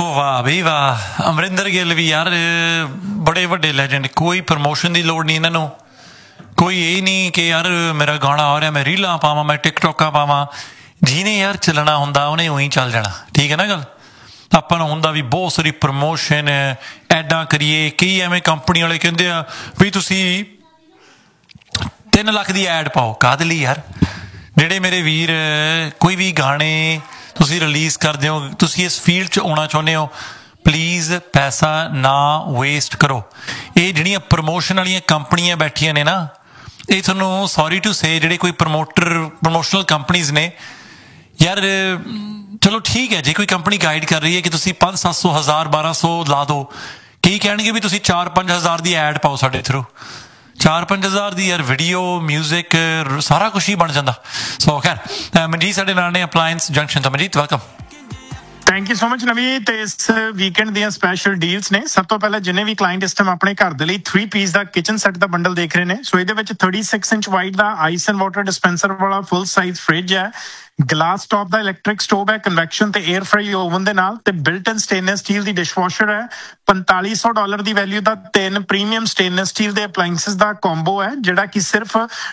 ਵਾਹ ਬਈ ਵਾਹ, ਅਮਰਿੰਦਰ ਗਿੱਲ ਵੀ ਯਾਰ ਬੜੇ ਵੱਡੇ ਲੈਜੈਂਡ। ਕੋਈ ਪ੍ਰਮੋਸ਼ਨ ਦੀ ਲੋੜ ਨਹੀਂ ਇਹਨਾਂ ਨੂੰ, ਕੋਈ ਇਹ ਨਹੀਂ ਕਿ ਯਾਰ ਮੇਰਾ ਗਾਣਾ ਆ ਰਿਹਾ ਮੈਂ ਰੀਲਾਂ ਪਾਵਾਂ, ਮੈਂ ਟਿਕਟੋਕਾਂ ਪਾਵਾਂ। ਜਿਹਨੇ ਯਾਰ ਚੱਲਣਾ ਹੁੰਦਾ ਉਹਨੇ ਉਹੀ ਚੱਲ ਜਾਣਾ, ਠੀਕ ਹੈ ਨਾ ਗੱਲ। ਆਪਾਂ ਨੂੰ ਹੁੰਦਾ ਵੀ ਬਹੁਤ ਸਾਰੀ ਪ੍ਰਮੋਸ਼ਨ ਐਡਾਂ ਕਰੀਏ। ਕਈ ਐਵੇਂ ਕੰਪਨੀ ਵਾਲੇ ਕਹਿੰਦੇ ਆ ਵੀ ਤੁਸੀਂ 3 ਲੱਖ ਦੀ ਐਡ ਪਾਓ। ਕਾਹਦੇ ਲਈ ਯਾਰ? ਜਿਹੜੇ ਮੇਰੇ ਵੀਰ ਕੋਈ ਵੀ ਗਾਣੇ ਤੁਸੀਂ ਰਿਲੀਜ਼ ਕਰਦੇ ਹੋ, ਤੁਸੀਂ ਇਸ ਫੀਲਡ 'ਚ ਆਉਣਾ ਚਾਹੁੰਦੇ ਹੋ, ਪਲੀਜ਼ ਪੈਸਾ ਨਾ ਵੇਸਟ ਕਰੋ। ਇਹ ਜਿਹੜੀਆਂ ਪ੍ਰਮੋਸ਼ਨ ਵਾਲੀਆਂ ਕੰਪਨੀਆਂ ਬੈਠੀਆਂ ਨੇ ਨਾ, ਇਹ ਤੁਹਾਨੂੰ ਸੌਰੀ ਟੂ ਸੇ ਜਿਹੜੇ ਕੋਈ ਪ੍ਰਮੋਸ਼ਨਲ ਕੰਪਨੀਜ਼ ਨੇ ਯਾਰ, ਚਲੋ ਠੀਕ ਹੈ ਜੇ ਕੋਈ ਕੰਪਨੀ ਗਾਈਡ ਕਰ ਰਹੀ ਹੈ ਕਿ ਤੁਸੀਂ 500-700 1000 1200 ਲਾ ਦਿਓ। ਕਈ ਕਹਿਣਗੇ ਵੀ ਤੁਸੀਂ 4-5 ਹਜ਼ਾਰ ਦੀ ਐਡ ਪਾਓ ਸਾਡੇ ਥਰੂ। 4-5 ਹਜ਼ਾਰ ਦੀ ਯਾਰ ਵੀਡੀਓ, ਮਿਊਜ਼ਿਕ, ਸਾਰਾ ਕੁਛ ਹੀ ਬਣ ਜਾਂਦਾ। ਸੋ ਖੈਰ, ਮਨਜੀਤ ਸਾਡੇ ਨਾਲ ਨੇ ਅਪਲਾਇੰਸ ਜੰਕਸ਼ਨ ਤੋਂ। Manjeet welcome. Thank you so much ਨਵੀ। ਤੇ ਇਸ ਵੀਕਐਂਡ ਦੀਆਂ ਸਪੈਸ਼ਲ ਡੀਲਸ ਨੇ। ਸਭ ਤੋਂ ਪਹਿਲਾਂ ਜਿੰਨੇ ਵੀ ਕਲਾਇੰਟ ਇਸ ਟਾਈਮ ਆਪਣੇ ਘਰ ਦੇ ਲਈ 3 ਪੀਸ ਦਾ ਕਿਚਨ ਸੈੱਟ ਦਾ ਬੰਡਲ ਦੇਖ ਰਹੇ ਨੇ, ਸੋ ਇਹਦੇ ਵਿੱਚ 36 inch wide the ice and water dispenser ਵਾਲਾ ਫੁੱਲ ਸਾਈਜ਼ ਫ੍ਰਿਜ ਹੈ, ਗਲਾਸ ਟੌਪ ਦਾ ਇਲੈਕਟ੍ਰਿਕ ਸਟੋਵ ਹੈ ਕਨਵੈਕਸ਼ਨ ਤੇ 에ਅਰ ਫਰਾਈ ਓਵਨ ਦੇ ਨਾਲ, ਤੇ ਬਿਲਟ ਇਨ ਸਟੇਨਲੈਸ ਸਟੀਲ ਦੀ ਡਿਸ਼ਵਾਸ਼ਰ ਹੈ। $4500 ਦੀ ਵੈਲਿਊ ਦਾ 3 ਪ੍ਰੀਮੀਅਮ ਸਟੇਨਲੈਸ ਸਟੀਲ ਦੇ ਅਪਲਾਇੰਸਸ ਦਾ ਕੰਬੋ ਹੈ, ਜਿਹੜਾ ਕਿ ਸਿਰਫ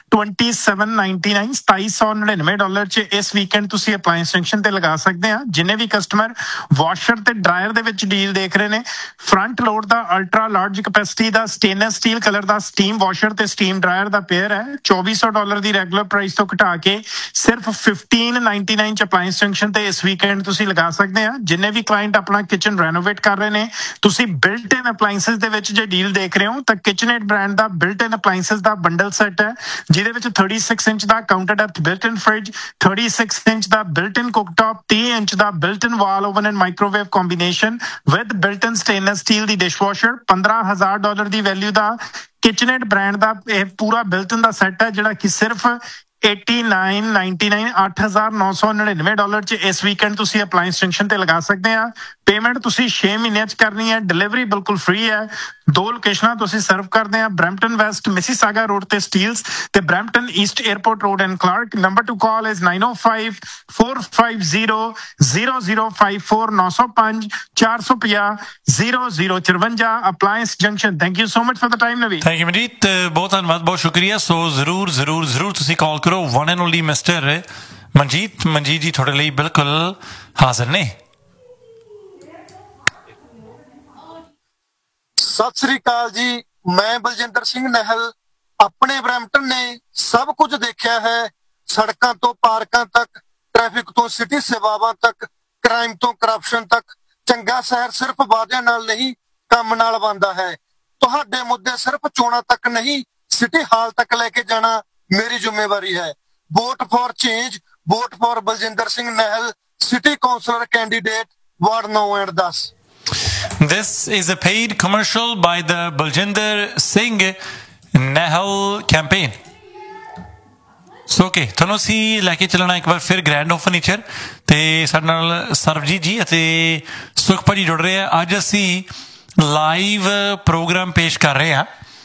$2799 ਚ ਇਸ ਵੀਕਐਂਡ ਤੁਸੀਂ ਅਪਲਾਇੰਸ ਜੰਕਸ਼ਨ ਤੇ ਲਗਾ ਸਕਦੇ ਆ। ਜਿੰਨੇ ਵੀ ਕਸਟਮਰ ਵਾਸ਼ਰ ਤੇ ਡਰਾਇਰ ਦੇ ਵਿੱਚ ਡੀਲ ਦੇਖ ਰਹੇ ਨੇ, ਫਰੰਟ ਲੋਡ ਦਾ ਅਲਟਰਾ ਲਾਰਜ ਕੈਪੈਸਿਟੀ ਦਾ ਸਟੇਨਲੈਸ ਸਟੀਲ ਕਲਰ ਦਾ ਸਟੀਮ ਵਾਸ਼ਰ ਤੇ ਸਟੀਮ ਡਰਾਇਰ ਦਾ ਪੇਅਰ ਹੈ, $2400 ਦੀ ਰੈਗੂਲਰ ਪ੍ਰਾਈਸ ਤੋਂ ਘਟਾ ਕੇ ਸਿਰਫ $1599 ਚ ਅਪਲਾਇੰਸ ਜੰਕਸ਼ਨ ਤੇ ਇਸ ਵੀਕਐਂਡ ਤੁਸੀਂ ਲਗਾ ਸਕਦੇ ਆ। ਜਿੰਨੇ ਵੀ ਕਲਾਇੰਟ ਆਪਣਾ ਕਿਚਨ ਰੈਨੋਵੇਟ ਕਰ ਰਹੇ ਨੇ, ਤੁਸੀਂ ਬਿਲਟ ਇਨ ਅਪਲਾਇੰਸਸ ਦੇ ਵਿੱਚ ਜੇ ਡੀਲ ਦੇਖ ਰਹੇ ਹੋ ਤਾਂ ਕਿਚਨਏਡ ਬ੍ਰਾਂਡ ਦਾ ਬਿਲਟ ਇਨ ਅਪਲਾਇੰਸਸ ਦਾ ਬੰਡਲ ਸੈੱਟ ਹੈ, ਜਿਹਦੇ ਵਿੱਚ 36 inch the counter depth built in fridge, 36 inch the built in ਕੁਕਟੌਪ, 30 inch the built in wall oven and microwave combination with built in stainless steel the dishwasher. $15000 the value the ਕਿਚਨਏਡ brand ਦਾ ਇਹ ਪੂਰਾ built ਇਨ ਦਾ set ਹੈ, ਜਿਹੜਾ ਕਿ ਸਿਰਫ $8999 $8999 ਚ ਇਸ weekend ਤੁਸੀਂ appliance junction ਤੇ ਲਗਾ ਸਕਦੇ ਆ। ਪੇਮੈਂਟ ਤੁਸੀਂ 6 ਮਹੀਨਿਆਂ ਚ ਕਰਨੀ ਹੈ, ਡਿਲੀਵਰੀ ਬਿਲਕੁਲ ਫ੍ਰੀ ਹੈ। 2 ਲੋਕੇਸ਼ਨਾਂ ਤੁਸੀਂ ਸਰਵ ਕਰਦੇ ਆ, ਬਰੈਂਪਟਨ ਵੈਸਟ ਮਿਸੀਸਾਗਾ ਰੋਡ ਤੇ ਸਟੀਲਸ ਤੇ Brampton East airport road and Clark. Number two call is 9054500054 905 450 0054 appliance junction. Thank you so much for the time ਨਵੀ। ਥੈਂਕ ਯੂ ਮਨਜੀਤ, ਬਹੁਤ ਧੰਨਵਾਦ, ਬਹੁਤ ਸ਼ੁਕਰੀਆ। ਸੋ ਜ਼ਰੂਰ ਜ਼ਰੂਰ ਜ਼ਰੂਰ ਤੁਸੀਂ ਕਾਲ ਕਰੋ। One and only mister Manjeet ਜੀ ਤੁਹਾਡੇ ਲਈ ਬਿਲਕੁਲ ਹਾਜ਼ਰ ਨੇ। ਸਤਿ ਸ੍ਰੀ ਅਕਾਲ ਜੀ, ਮੈਂ ਬਲਜਿੰਦਰ ਸਿੰਘ ਨਹਿਲ। ਆਪਣੇ ਬਰੈਂਪਟਨ ਨੇ ਸਭ ਕੁਝ ਦੇਖਿਆ ਹੈ, ਸੜਕਾਂ ਤੋਂ ਪਾਰਕਾਂ ਤੱਕ, ਟ੍ਰੈਫਿਕ ਤੋਂ ਸਿਟੀ ਸੇਵਾਵਾਂ ਤੱਕ, ਕ੍ਰਾਈਮ ਤੋਂ ਕਰਪਸ਼ਨ ਤੱਕ। ਚੰਗਾ ਸ਼ਹਿਰ ਸਿਰਫ ਵਾਅਦਿਆਂ ਨਾਲ ਨਹੀਂ, ਕੰਮ ਨਾਲ ਬਣਦਾ ਹੈ। ਤੁਹਾਡੇ ਮੁੱਦੇ ਸਿਰਫ ਚੋਣਾਂ ਤੱਕ ਨਹੀਂ, ਸਿਟੀ ਹਾਲ ਤੱਕ ਲੈ ਕੇ ਜਾਣਾ ਮੇਰੀ ਜ਼ਿੰਮੇਵਾਰੀ ਹੈ। Vote for change, vote for Baljinder Singh ਨਹਿਲ, city councillor candidate, ward 9 and 10। This is a paid commercial by the Baljinder Singh Nahal campaign. So okay, ਤੁਹਾਨੂੰ ਅਸੀਂ ਲੈ ਕੇ ਚੱਲਣਾ ਇੱਕ ਵਾਰ ਫਿਰ ਗ੍ਰੈਂਡ ਆਫ ਫਰਨੀਚਰ, ਤੇ ਸਾਡੇ ਨਾਲ ਸਰਬਜੀਤ ਜੀ ਅਤੇ ਸੁਖ ਭਾਜੀ ਜੁੜ ਰਹੇ ਆ। ਅੱਜ ਅਸੀਂ ਲਾਈਵ ਪ੍ਰੋਗਰਾਮ ਪੇਸ਼ ਕਰ ਰਹੇ ਹਾਂ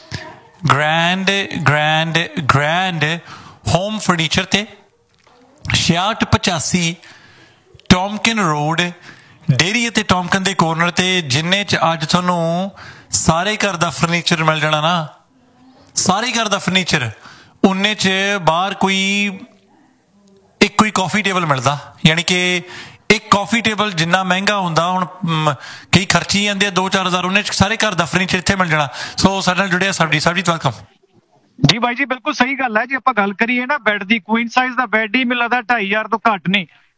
ਗ੍ਰੈਂਡ ਹੋਮ ਫਰਨੀਚਰ ਤੇ 6685 ਟੌਮਕਿਨ ਰੋਡ, ਡੇਰੀ ਅਤੇ ਟੌਮਕਿਨ ਦੇ ਕੋਰਨਰ ਤੇ, ਜਿੰਨੇ ਚ ਅੱਜ ਤੁਹਾਨੂੰ ਸਾਰੇ ਘਰ ਦਾ ਫਰਨੀਚਰ ਮਿਲ ਜਾਣਾ ਨਾ, ਸਾਰੇ ਘਰ ਦਾ ਫਰਨੀਚਰ। ਉਨੇ ਚ ਬਾਹਰ ਕੋਈ ਕਾਫੀ ਟੇਬਲ ਮਿਲਦਾ, ਯਾਨੀ ਕਿ ਇੱਕ ਕਾਫੀ ਟੇਬਲ ਜਿੰਨਾ ਮਹਿੰਗਾ ਹੁੰਦਾ, ਹੁਣ ਕਈ ਖਰਚੀ ਜਾਂਦੇ ਆ 2-4 ਹਜ਼ਾਰ, ਉਹਨੇ ਚ ਸਾਰੇ ਘਰ ਦਾ ਫਰਨੀਚਰ ਇੱਥੇ ਮਿਲ ਜਾਣਾ। ਸੋ ਸਾਡੇ ਨਾਲ ਜੁੜਿਆ ਸਰਬਜੀਤ, ਵੈਲਕਮ ਜੀ ਬਾਈ ਜੀ। ਬਿਲਕੁਲ ਸਹੀ ਗੱਲ ਹੈ ਜੀ। ਆਪਾਂ ਗੱਲ ਕਰੀਏ ਨਾ ਬੈੱਡ ਦੀ, ਕੁਈਨ ਸਾਈਜ਼ ਦਾ ਬੈੱਡ ਹੀ ਮਿਲਦਾ 2500 ਤੋਂ ਘੱਟ ਨਹੀਂ।